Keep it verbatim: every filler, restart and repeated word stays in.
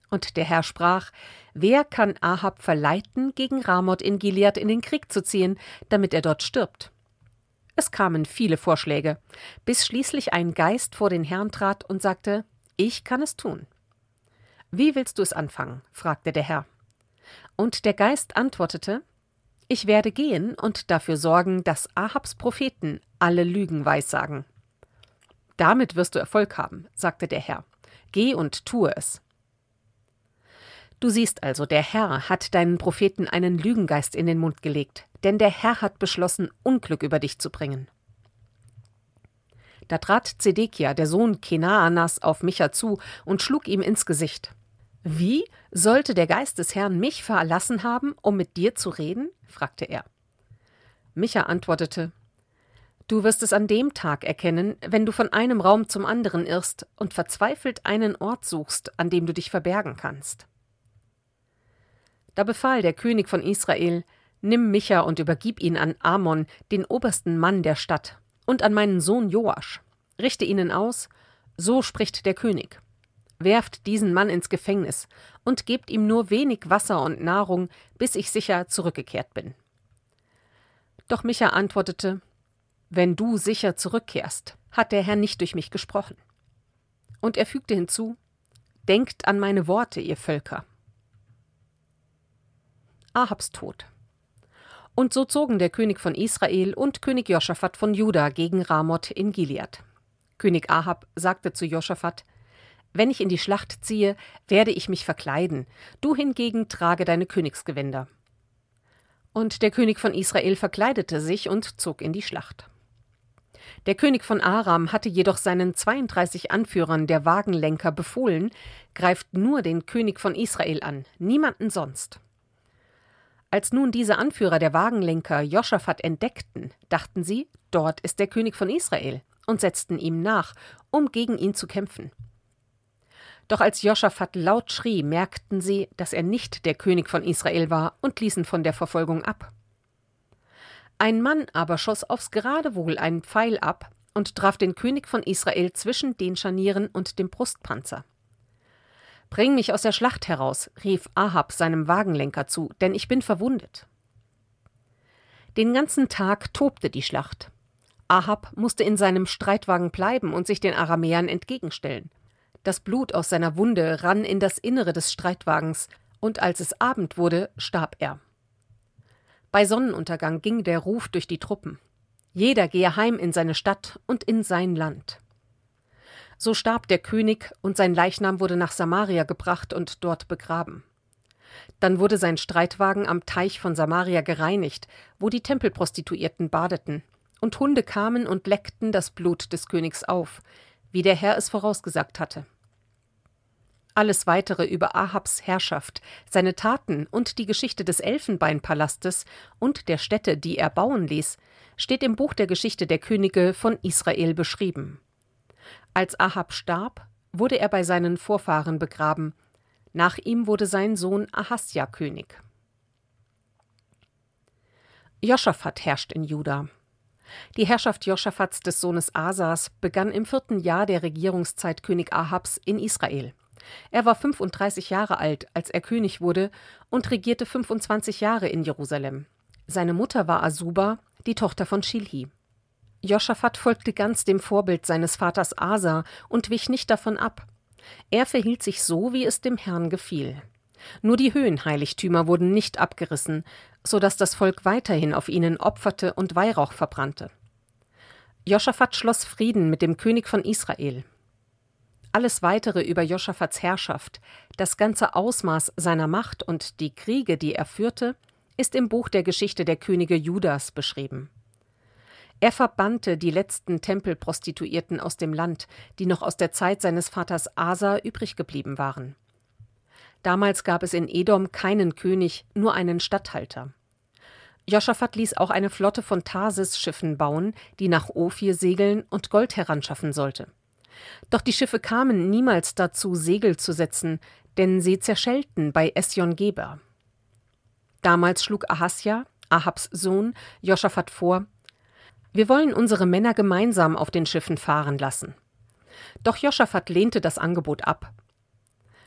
Und der Herr sprach: Wer kann Ahab verleiten, gegen Ramoth in Gilead in den Krieg zu ziehen, damit er dort stirbt? Es kamen viele Vorschläge, bis schließlich ein Geist vor den Herrn trat und sagte: Ich kann es tun. Wie willst du es anfangen? fragte der Herr. Und der Geist antwortete: Ich werde gehen und dafür sorgen, dass Ahabs Propheten alle Lügen weissagen. Damit wirst du Erfolg haben, sagte der Herr. Geh und tue es. Du siehst also, der Herr hat deinen Propheten einen Lügengeist in den Mund gelegt, denn der Herr hat beschlossen, Unglück über dich zu bringen. Da trat Zedekia, der Sohn Kenaanas, auf Micha zu und schlug ihm ins Gesicht. Wie sollte der Geist des Herrn mich verlassen haben, um mit dir zu reden? Fragte er. Micha antwortete: Du wirst es an dem Tag erkennen, wenn du von einem Raum zum anderen irrst und verzweifelt einen Ort suchst, an dem du dich verbergen kannst. Da befahl der König von Israel: Nimm Micha und übergib ihn an Amon, den obersten Mann der Stadt, und an meinen Sohn Joasch. Richte ihnen aus: So spricht der König. Werft diesen Mann ins Gefängnis und gebt ihm nur wenig Wasser und Nahrung, bis ich sicher zurückgekehrt bin. Doch Micha antwortete: Wenn du sicher zurückkehrst, hat der Herr nicht durch mich gesprochen. Und er fügte hinzu: Denkt an meine Worte, ihr Völker. Ahabs Tod. Und so zogen der König von Israel und König Joschafat von Juda gegen Ramoth in Gilead. König Ahab sagte zu Joschafat: Wenn ich in die Schlacht ziehe, werde ich mich verkleiden, du hingegen trage deine Königsgewänder. Und der König von Israel verkleidete sich und zog in die Schlacht. Der König von Aram hatte jedoch seinen zweiunddreißig Anführern der Wagenlenker befohlen: Greift nur den König von Israel an, niemanden sonst. Als nun diese Anführer der Wagenlenker Joschafat entdeckten, dachten sie, dort ist der König von Israel, und setzten ihm nach, um gegen ihn zu kämpfen. Doch als Joschafat laut schrie, merkten sie, dass er nicht der König von Israel war, und ließen von der Verfolgung ab. Ein Mann aber schoss aufs Geratewohl einen Pfeil ab und traf den König von Israel zwischen den Scharnieren und dem Brustpanzer. »Bring mich aus der Schlacht heraus«, rief Ahab seinem Wagenlenker zu, »denn ich bin verwundet.« Den ganzen Tag tobte die Schlacht. Ahab musste in seinem Streitwagen bleiben und sich den Aramäern entgegenstellen. Das Blut aus seiner Wunde rann in das Innere des Streitwagens, und als es Abend wurde, starb er. Bei Sonnenuntergang ging der Ruf durch die Truppen: Jeder gehe heim in seine Stadt und in sein Land. So starb der König, und sein Leichnam wurde nach Samaria gebracht und dort begraben. Dann wurde sein Streitwagen am Teich von Samaria gereinigt, wo die Tempelprostituierten badeten, und Hunde kamen und leckten das Blut des Königs auf, wie der Herr es vorausgesagt hatte. Alles Weitere über Ahabs Herrschaft, seine Taten und die Geschichte des Elfenbeinpalastes und der Städte, die er bauen ließ, steht im Buch der Geschichte der Könige von Israel beschrieben. Als Ahab starb, wurde er bei seinen Vorfahren begraben. Nach ihm wurde sein Sohn Ahasja König. Joschafat herrscht in Juda. Die Herrschaft Joschafats des Sohnes Asas begann im vierten Jahr der Regierungszeit König Ahabs in Israel. Er war fünfunddreißig Jahre alt, als er König wurde, und regierte fünfundzwanzig Jahre in Jerusalem. Seine Mutter war Asuba, die Tochter von Schilhi. Joschafat folgte ganz dem Vorbild seines Vaters Asa und wich nicht davon ab. Er verhielt sich so, wie es dem Herrn gefiel. Nur die Höhenheiligtümer wurden nicht abgerissen, so dass das Volk weiterhin auf ihnen opferte und Weihrauch verbrannte. Joschafat schloss Frieden mit dem König von Israel. Alles Weitere über Joschafats Herrschaft, das ganze Ausmaß seiner Macht und die Kriege, die er führte, ist im Buch der Geschichte der Könige Judas beschrieben. Er verbannte die letzten Tempelprostituierten aus dem Land, die noch aus der Zeit seines Vaters Asa übrig geblieben waren. Damals gab es in Edom keinen König, nur einen Statthalter. Joschafat ließ auch eine Flotte von Tarsis-Schiffen bauen, die nach Ophir segeln und Gold heranschaffen sollte. Doch die Schiffe kamen niemals dazu, Segel zu setzen, denn sie zerschellten bei Esjon-Geber. Damals schlug Ahasja, Ahabs Sohn, Joschafat vor: Wir wollen unsere Männer gemeinsam auf den Schiffen fahren lassen. Doch Joschafat lehnte das Angebot ab.